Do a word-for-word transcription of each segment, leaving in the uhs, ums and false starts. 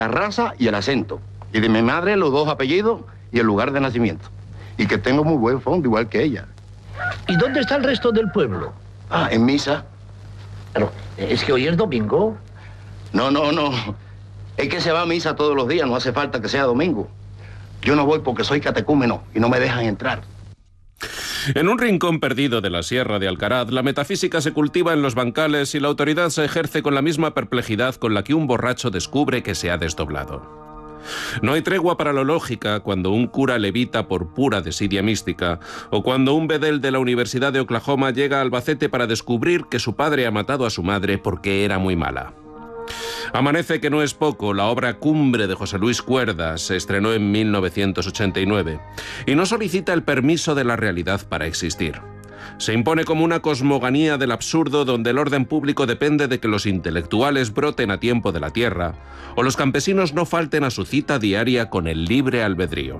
la raza y el acento. Y de mi madre los dos apellidos y el lugar de nacimiento. Y que tengo muy buen fondo, igual que ella. ¿Y dónde está el resto del pueblo? Ah, en misa. Pero, ¿es que hoy es domingo? No, no, no. Es que se va a misa todos los días, no hace falta que sea domingo. Yo no voy porque soy catecúmeno y no me dejan entrar. En un rincón perdido de la Sierra de Alcaraz, la metafísica se cultiva en los bancales y la autoridad se ejerce con la misma perplejidad con la que un borracho descubre que se ha desdoblado. No hay tregua para la lógica cuando un cura levita por pura desidia mística o cuando un bedel de la Universidad de Oklahoma llega a Albacete para descubrir que su padre ha matado a su madre porque era muy mala. Amanece, que no es poco, la obra cumbre de José Luis Cuerdas, se estrenó en mil novecientos ochenta y nueve y no solicita el permiso de la realidad para existir. Se impone como una cosmogonía del absurdo donde el orden público depende de que los intelectuales broten a tiempo de la tierra o los campesinos no falten a su cita diaria con el libre albedrío.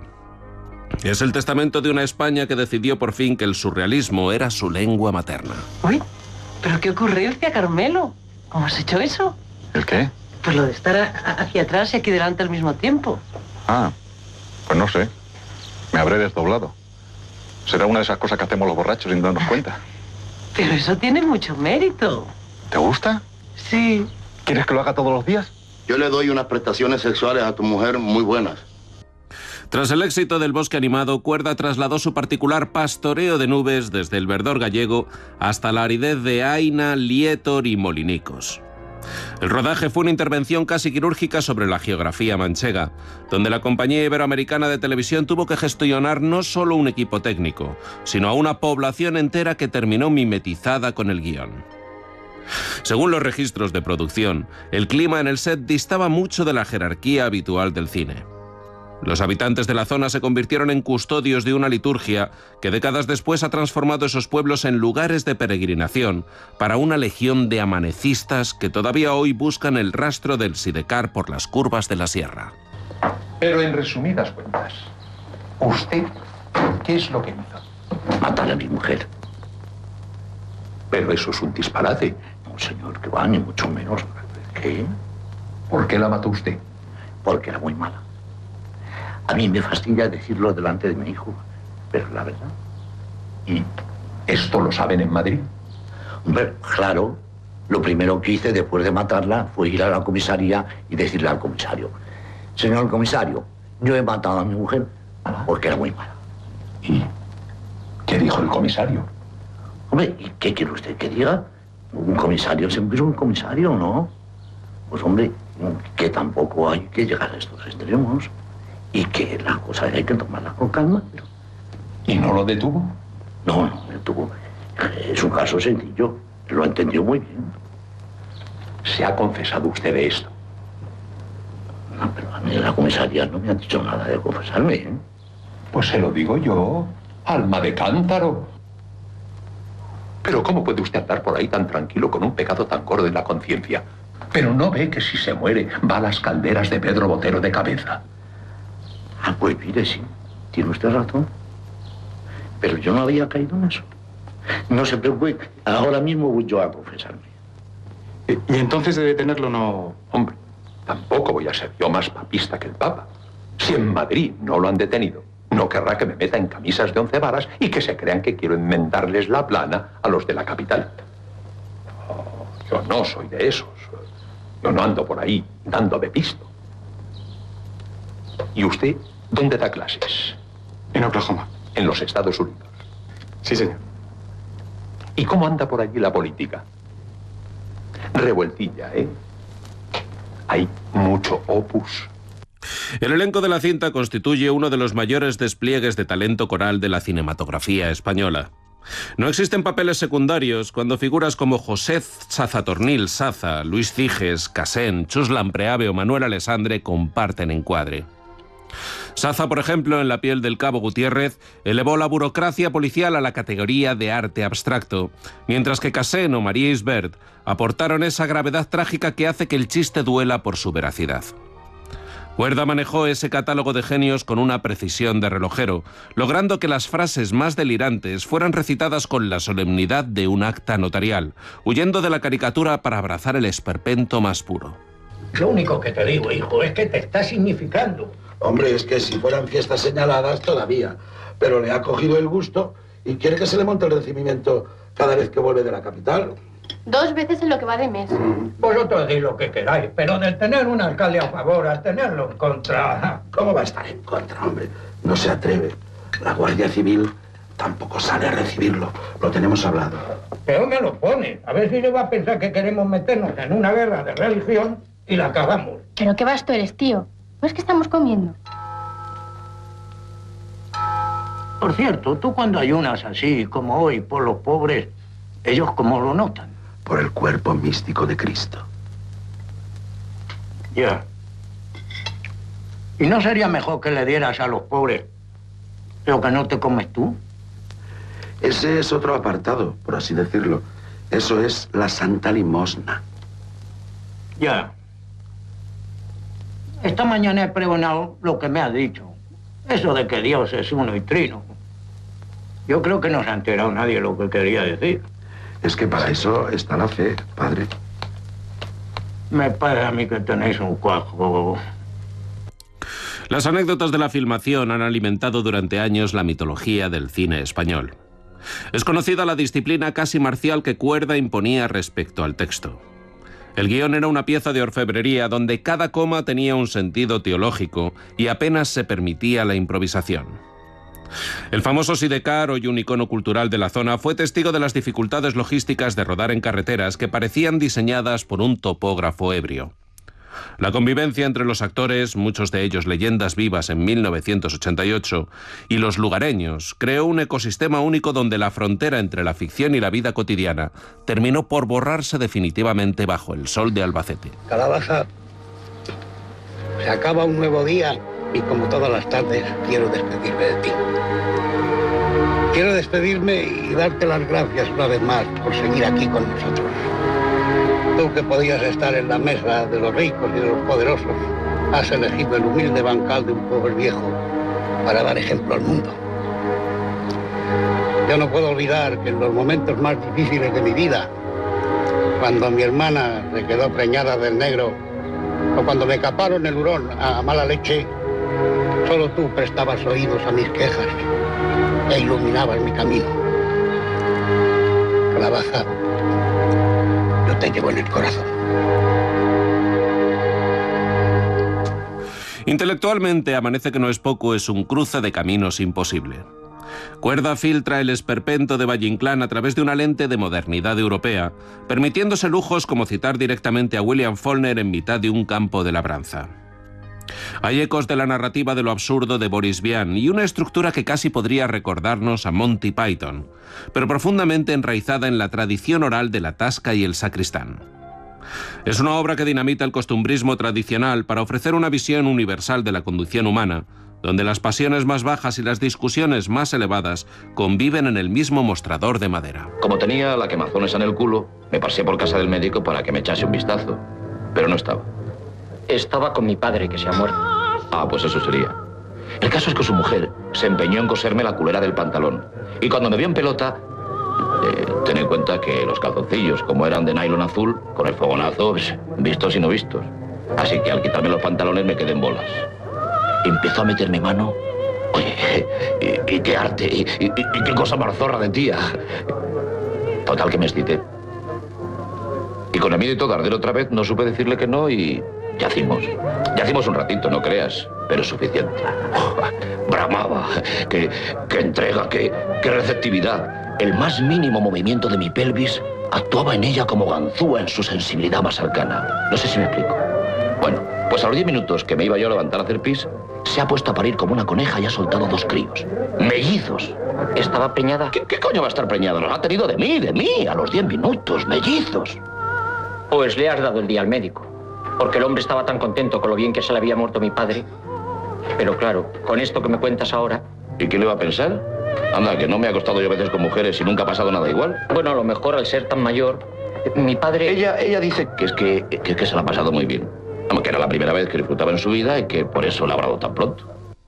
Es el testamento de una España que decidió por fin que el surrealismo era su lengua materna. Uy, pero qué ocurrencia, Carmelo. ¿Cómo has hecho eso? ¿El qué? Pues lo de estar a, a, hacia atrás y aquí delante al mismo tiempo. Ah, pues no sé. Me habré desdoblado. Será una de esas cosas que hacemos los borrachos sin darnos cuenta. Pero eso tiene mucho mérito. ¿Te gusta? Sí. ¿Quieres que lo haga todos los días? Yo le doy unas prestaciones sexuales a tu mujer muy buenas. Tras el éxito del Bosque Animado, Cuerda trasladó su particular pastoreo de nubes desde el verdor gallego hasta la aridez de Aina, Lietor y Molinicos. El rodaje fue una intervención casi quirúrgica sobre la geografía manchega, donde la compañía iberoamericana de televisión tuvo que gestionar no solo un equipo técnico, sino a una población entera que terminó mimetizada con el guión. Según los registros de producción, el clima en el set distaba mucho de la jerarquía habitual del cine. Los habitantes de la zona se convirtieron en custodios de una liturgia que décadas después ha transformado esos pueblos en lugares de peregrinación para una legión de amanecistas que todavía hoy buscan el rastro del sidecar por las curvas de la sierra. Pero en resumidas cuentas, ¿usted qué es lo que hizo? Matar a mi mujer. Pero eso es un disparate. No, señor, que va, ni mucho menos. ¿Qué? ¿Por qué la mató usted? Porque era muy mala. A mí me fastidia decirlo delante de mi hijo, pero la verdad. ¿Y esto lo saben en Madrid? Hombre, claro. Lo primero que hice después de matarla fue ir a la comisaría y decirle al comisario: señor comisario, yo he matado a mi mujer porque era muy mala. ¿Y qué dijo el comisario? Hombre, ¿y qué quiere usted que diga? Un comisario siempre es un comisario, ¿no? Pues hombre, que tampoco hay que llegar a estos extremos. Y que la cosa hay que tomarla con calma. Pero... ¿Y no lo detuvo? No, no me detuvo. Es un caso sencillo. Lo entendió muy bien. ¿Se ha confesado usted de esto? No, pero a mí la comisaría no me ha dicho nada de confesarme, ¿eh? Pues se lo digo yo, alma de cántaro. Pero ¿cómo puede usted andar por ahí tan tranquilo con un pecado tan gordo en la conciencia? Pero no ve que si se muere va a las calderas de Pedro Botero de cabeza. Ah, pues mire, sí, tiene usted razón. Pero yo no había caído en eso. No se preocupe, ahora mismo voy yo a confesarme. Y entonces de detenerlo no... Hombre, tampoco voy a ser yo más papista que el Papa. Si en Madrid no lo han detenido, no querrá que me meta en camisas de once varas y que se crean que quiero enmendarles la plana a los de la capital. No, yo no soy de esos. Yo no ando por ahí dando de pisto. ¿Y usted dónde da clases? En Oklahoma. En los Estados Unidos. Sí, señor. ¿Y cómo anda por allí la política? Revueltilla, ¿eh? Hay mucho opus. El elenco de la cinta constituye uno de los mayores despliegues de talento coral de la cinematografía española. No existen papeles secundarios cuando figuras como José Sazatornil Saza, Luis Ciges, Casén, Chus Lampreave o Manuel Alessandre comparten encuadre. Saza, por ejemplo, en La piel del cabo Gutiérrez, elevó la burocracia policial a la categoría de arte abstracto, mientras que Casén o María Isbert aportaron esa gravedad trágica que hace que el chiste duela por su veracidad. Cuerda manejó ese catálogo de genios con una precisión de relojero, logrando que las frases más delirantes fueran recitadas con la solemnidad de un acta notarial, huyendo de la caricatura para abrazar el esperpento más puro. Lo único que te digo, hijo, es que te está significando. Hombre, es que si fueran fiestas señaladas todavía, pero le ha cogido el gusto y quiere que se le monte el recibimiento cada vez que vuelve de la capital. Dos veces en lo que va de mes. Vosotros decís lo que queráis, pero del tener un alcalde a favor al tenerlo en contra... ¿Cómo va a estar en contra, hombre? No se atreve. La Guardia Civil tampoco sale a recibirlo. Lo tenemos hablado. Pero me lo pone. A ver si le va a pensar que queremos meternos en una guerra de religión y la acabamos. ¿Pero qué vasto eres, tío? ¿No es que estamos comiendo? Por cierto, tú cuando ayunas así como hoy por los pobres, ¿ellos cómo lo notan? Por el cuerpo místico de Cristo. Ya. ¿Y no sería mejor que le dieras a los pobres lo que no te comes tú? Ese es otro apartado, por así decirlo. Eso es la Santa Limosna. Ya. Esta mañana he pregonado lo que me has dicho. Eso de que Dios es uno y trino. Yo creo que no se ha enterado nadie lo que quería decir. Es que para eso está la fe, padre. Me parece a mí que tenéis un cuajo. Las anécdotas de la filmación han alimentado durante años la mitología del cine español. Es conocida la disciplina casi marcial que Cuerda imponía respecto al texto. El guión era una pieza de orfebrería donde cada coma tenía un sentido teológico y apenas se permitía la improvisación. El famoso Sidecar, hoy un icono cultural de la zona, fue testigo de las dificultades logísticas de rodar en carreteras que parecían diseñadas por un topógrafo ebrio. La convivencia entre los actores, muchos de ellos leyendas vivas en mil novecientos ochenta y ocho, y los lugareños, creó un ecosistema único donde la frontera entre la ficción y la vida cotidiana terminó por borrarse definitivamente bajo el sol de Albacete. Calabaza, se acaba un nuevo día y como todas las tardes quiero despedirme de ti. Quiero despedirme y darte las gracias una vez más por seguir aquí con nosotros. Tú que podías estar en la mesa de los ricos y de los poderosos, has elegido el humilde bancal de un pobre viejo para dar ejemplo al mundo. Yo no puedo olvidar que en los momentos más difíciles de mi vida, cuando mi hermana se quedó preñada del negro, o cuando me caparon el hurón a mala leche, solo tú prestabas oídos a mis quejas e iluminabas mi camino. Calabaza, yo te llevo en el corazón. Intelectualmente, Amanece que no es poco es un cruce de caminos imposible. Cuerda filtra el esperpento de Valle Inclán a través de una lente de modernidad europea, permitiéndose lujos como citar directamente a William Faulkner en mitad de un campo de labranza. Hay ecos de la narrativa de lo absurdo de Boris Vian y una estructura que casi podría recordarnos a Monty Python, pero profundamente enraizada en la tradición oral de la tasca y el sacristán. Es una obra que dinamita el costumbrismo tradicional para ofrecer una visión universal de la conducción humana, donde las pasiones más bajas y las discusiones más elevadas conviven en el mismo mostrador de madera. Como tenía la quemazones en el culo, me pasé por casa del médico para que me echase un vistazo, pero no estaba. Estaba con mi padre, que se ha muerto. Ah, pues eso sería. El caso es que su mujer se empeñó en coserme la culera del pantalón. Y cuando me vio en pelota, eh, ten en cuenta que los calzoncillos, como eran de nylon azul, con el fogonazo, pues, vistos y no vistos. Así que al quitarme los pantalones me quedé en bolas. Empezó a meterme mano. Oye, y, y qué arte, y, y, y qué cosa más zorra de tía. Total que me excité. Y con el miedo y todo arder otra vez, no supe decirle que no y... Yacimos. Yacimos un ratito, no creas, pero es suficiente. Oh, bramaba. Qué, qué entrega, qué, qué receptividad. El más mínimo movimiento de mi pelvis actuaba en ella como ganzúa en su sensibilidad más cercana. No sé si me explico. Bueno, pues a los diez minutos que me iba yo a levantar a hacer pis, se ha puesto a parir como una coneja y ha soltado dos críos. Mellizos. ¿Estaba preñada? ¿Qué, qué coño va a estar preñada? Los ha tenido de mí, de mí, a los diez minutos. Mellizos. Pues le has dado el día al médico. Porque el hombre estaba tan contento con lo bien que se le había muerto mi padre. Pero claro, con esto que me cuentas ahora... ¿Y quién le iba a pensar? Anda, que no me he acostado yo a veces con mujeres y nunca ha pasado nada igual. Bueno, a lo mejor al ser tan mayor, mi padre... Ella, ella dice que es que, que, que se la ha pasado muy bien. Que era la primera vez que disfrutaba en su vida y que por eso la ha hablado tan pronto.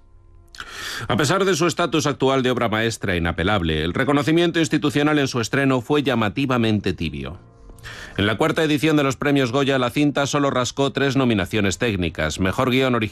A pesar de su estatus actual de obra maestra inapelable, el reconocimiento institucional en su estreno fue llamativamente tibio. En la cuarta edición de los premios Goya, la cinta solo rascó tres nominaciones técnicas: Mejor guión original,